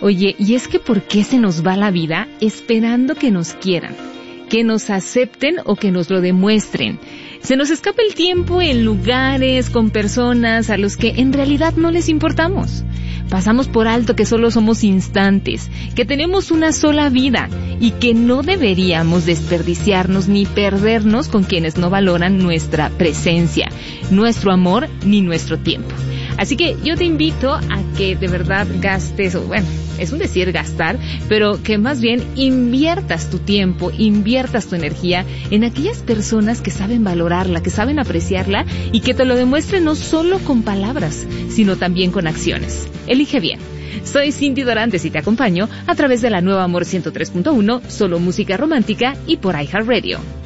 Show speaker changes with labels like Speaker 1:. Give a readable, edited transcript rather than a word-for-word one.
Speaker 1: Oye, y es que ¿por qué se nos va la vida esperando que nos quieran, que nos acepten o que nos lo demuestren? Se nos escapa el tiempo en lugares, con personas a los que en realidad no les importamos. Pasamos por alto que solo somos instantes, que tenemos una sola vida y que no deberíamos desperdiciarnos ni perdernos con quienes no valoran nuestra presencia, nuestro amor ni nuestro tiempo. Así que yo te invito a que de verdad gastes, bueno, es un decir gastar, pero que más bien inviertas tu tiempo, inviertas tu energía en aquellas personas que saben valorarla, que saben apreciarla y que te lo demuestren no solo con palabras, sino también con acciones. Elige bien. Soy Cindy Dorantes y te acompaño a través de la Nueva Amor 103.1, solo música romántica y por iHeartRadio.